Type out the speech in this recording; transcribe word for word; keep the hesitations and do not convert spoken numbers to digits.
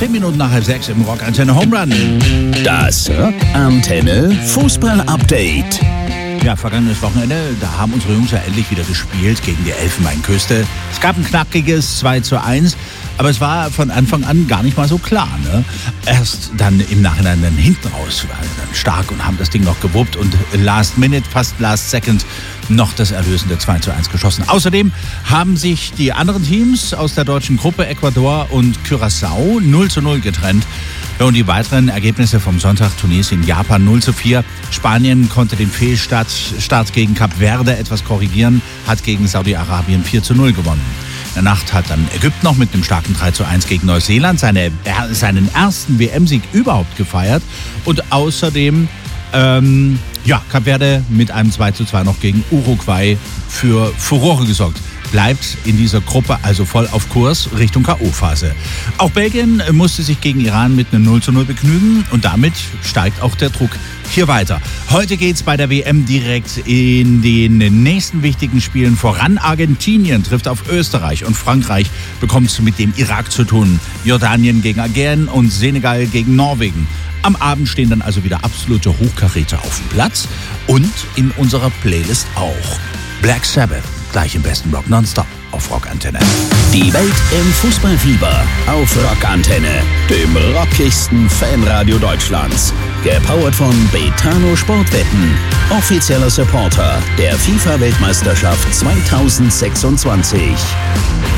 Zehn Minuten nach halb sechs im Rockantenne Home Run. Das Rockantenne Fußball-Update. Ja, vergangenes Wochenende, da haben unsere Jungs ja endlich wieder gespielt gegen die Elfenbeinküste. Es gab ein knackiges zwei zu eins, aber es war von Anfang an gar nicht mal so klar. Ne? Erst dann im Nachhinein dann hinten raus, waren dann stark und haben das Ding noch gewuppt und last minute, fast last second noch das erlösende zwei zu eins geschossen. Außerdem haben sich die anderen Teams aus der deutschen Gruppe Ecuador und Curaçao null zu null getrennt. Und die weiteren Ergebnisse vom Sonntag: Tunesien, Japan null zu vier. Spanien konnte den Fehlstart Start gegen Kap Verde etwas korrigieren, hat gegen Saudi-Arabien vier zu null gewonnen. In der Nacht hat dann Ägypten noch mit einem starken drei zu eins gegen Neuseeland seine, seinen ersten W M-Sieg überhaupt gefeiert. Und außerdem ähm, ja, Kap Verde mit einem zwei zu zwei noch gegen Uruguay für Furore gesorgt. Bleibt in dieser Gruppe also voll auf Kurs Richtung K O-Phase. Auch Belgien musste sich gegen Iran mit einem null zu null begnügen und damit steigt auch der Druck hier weiter. Heute geht's bei der W M direkt in den nächsten wichtigen Spielen voran. Argentinien trifft auf Österreich und Frankreich bekommt mit dem Irak zu tun. Jordanien gegen Algerien und Senegal gegen Norwegen. Am Abend stehen dann also wieder absolute Hochkaräter auf dem Platz und in unserer Playlist auch Black Sabbath. Gleich im besten Rock nonstop auf Rockantenne. Die Welt im Fußballfieber auf Rockantenne, dem rockigsten Fanradio Deutschlands. Gepowert von Betano Sportwetten, offizieller Supporter der FIFA-Weltmeisterschaft zweitausendsechsundzwanzig.